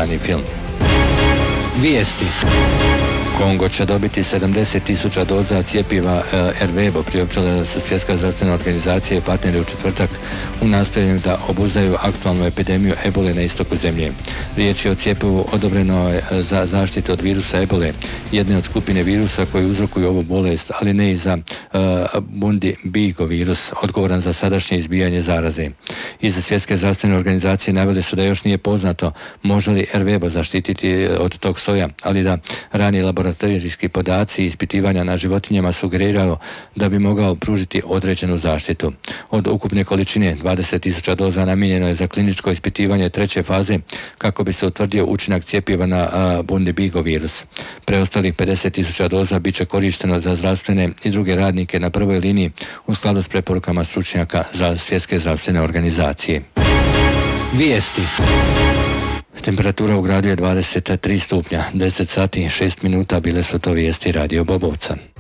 dokumentarni film. Vijesti. Kongo će dobiti 70.000 doza cjepiva Ervebo, priopćila su Svjetska zdravstvena organizacija i partneri u četvrtak u nastojanju da obuzdaju aktualnu epidemiju ebole na istoku zemlje. Riječ je o cjepivu odobreno za zaštitu od virusa ebole, jedne od skupine virusa koji uzrokuju ovu bolest, ali ne i za Bundibigo virus, odgovoran za sadašnje izbijanje zaraze. Iz Svjetske zdravstvene organizacije naveli su da još nije poznato može li Ervebo zaštititi od tog soja, ali da rani laboratorijski podaci i ispitivanja na životinjama sugeriraju da bi mogao pružiti određenu zaštitu. Od ukupne količine 20.000 doza namijenjeno je za kliničko ispitivanje 3. faze kako bi se utvrdio učinak cjepiva na Bundibigo virus. Preostalih 50.000 doza bit će korišteno za zdravstvene i druge radnike na prvoj liniji u skladu s preporukama stručnjaka za Svjetske zdravstvene organizacije. Vijesti. Temperatura u gradu je 23 stupnja, 10 sati i 6 minuta, bile su to vijesti Radio Bobovca.